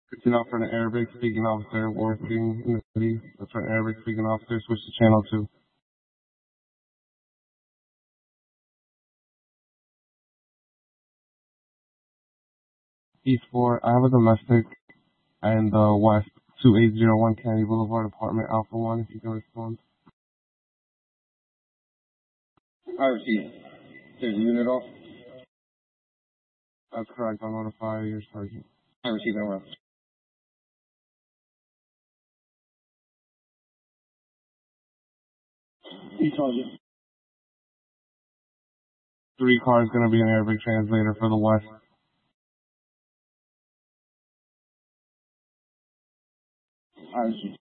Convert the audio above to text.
Switching out for an Arabic speaking officer working in the city. That's for an Arabic speaking officer. Switch to channel 2. East 4. I have a domestic and West 2801 Kennedy Boulevard, apartment Alpha 1. If you can respond. I received. There's a unit off. That's correct. I'll notify your sergeant. I received no else. He told you. 3 cars gonna be an Arabic translator for the West. I received.